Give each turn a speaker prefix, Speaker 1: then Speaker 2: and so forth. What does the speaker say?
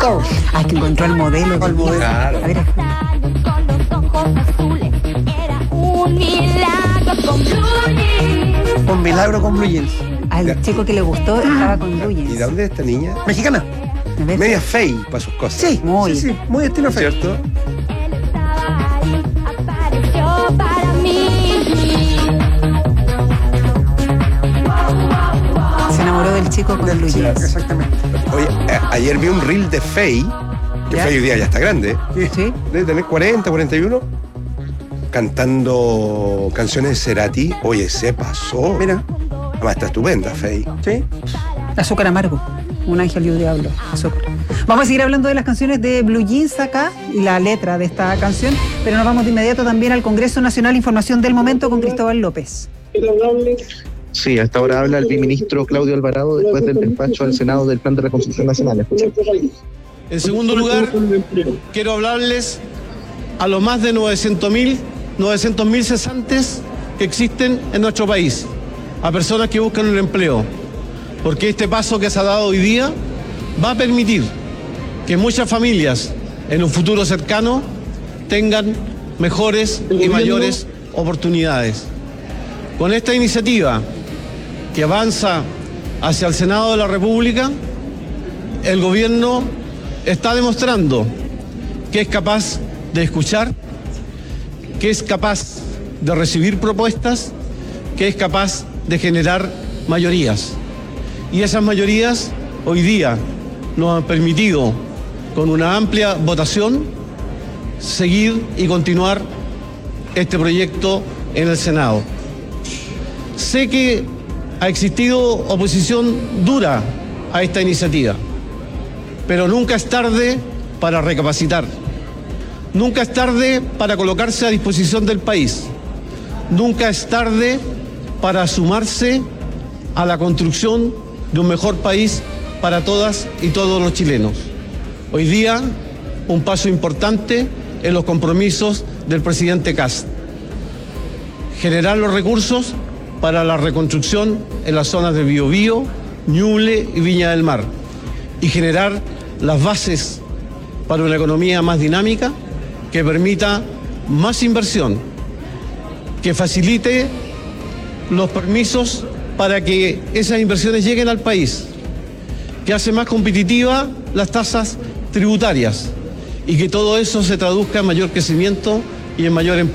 Speaker 1: Hay que encontrar el modelo.
Speaker 2: El modelo.
Speaker 3: Claro.
Speaker 1: A ver,
Speaker 4: Con los ojos azules, era un milagro con blue jeans.
Speaker 2: Un milagro con blue jeans.
Speaker 1: al chico que le gustó estaba con blue
Speaker 3: ¿Y
Speaker 1: jeans.
Speaker 3: de dónde es esta niña?
Speaker 2: Mexicana.
Speaker 1: A ver.
Speaker 3: Media fey para sus cosas.
Speaker 2: Sí,
Speaker 1: Muy.
Speaker 2: sí, muy estilo feo.
Speaker 3: ¿Cierto?
Speaker 4: Él estaba ahí, apareció para mí.
Speaker 1: Se enamoró del chico con blue jeans.
Speaker 2: Exactamente.
Speaker 3: Oye, ayer vi un reel de Fey, que
Speaker 1: ¿Ya?
Speaker 3: Fey hoy día ya está grande,
Speaker 1: ¿Sí?
Speaker 3: debe tener 40, 41, cantando canciones de Cerati. Oye, se pasó.
Speaker 2: Mira,
Speaker 3: Además está estupenda, Fey.
Speaker 2: sí.
Speaker 1: Azúcar amargo. Un ángel y un diablo. Azúcar. Vamos a seguir hablando de las canciones de Blue Jeans acá y la letra de esta canción, pero nos vamos de inmediato también al Congreso Nacional. Información del momento con Cristóbal López.
Speaker 5: Sí, hasta ahora habla el viceministro Claudio Alvarado después del despacho al Senado del Plan de Reconstrucción Nacional. Escuchen.
Speaker 6: En segundo lugar, quiero hablarles a los más de 900.000 cesantes que existen en nuestro país, a personas que buscan un empleo, porque este paso que se ha dado hoy día va a permitir que muchas familias en un futuro cercano tengan mejores y mayores oportunidades. Con esta iniciativa que avanza hacia el Senado de la República, el gobierno está demostrando que es capaz de escuchar, que es capaz de recibir propuestas, que es capaz de generar mayorías. Y esas mayorías hoy día nos han permitido, con una amplia votación, seguir y continuar este proyecto en el Senado. Sé que ha existido oposición dura a esta iniciativa, pero nunca es tarde para recapacitar. Nunca es tarde para colocarse a disposición del país. Nunca es tarde para sumarse a la construcción de un mejor país para todas y todos los chilenos. Hoy día, un paso importante en los compromisos del presidente Kast. Generar los recursos para la reconstrucción en las zonas de Biobío, Ñuble y Viña del Mar, y generar las bases para una economía más dinámica que permita más inversión, que facilite los permisos para que esas inversiones lleguen al país, que hace más competitivas las tasas tributarias y que todo eso se traduzca en mayor crecimiento y en mayor empleo.